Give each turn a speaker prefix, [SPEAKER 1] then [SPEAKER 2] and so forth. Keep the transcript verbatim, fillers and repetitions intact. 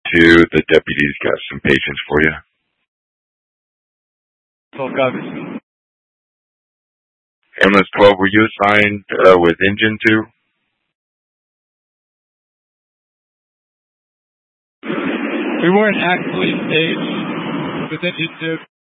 [SPEAKER 1] two. The deputy's got some patients for you.
[SPEAKER 2] twelve copies.
[SPEAKER 1] Ambulance twelve, were you assigned uh, with engine two?
[SPEAKER 2] We weren't actually staged with engine two.